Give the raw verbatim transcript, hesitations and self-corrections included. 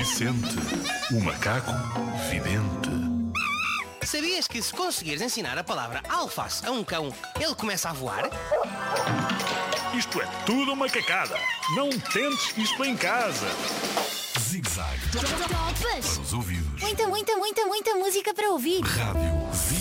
Vicente, o macaco vidente. Sabias que se conseguires ensinar a palavra alface a um cão, ele começa a voar? Isto é tudo uma cacada. Não tentes isto em casa. Zig-zag. Para Topas! os ouvidos. Muita, muita, muita, muita música para ouvir. Rádio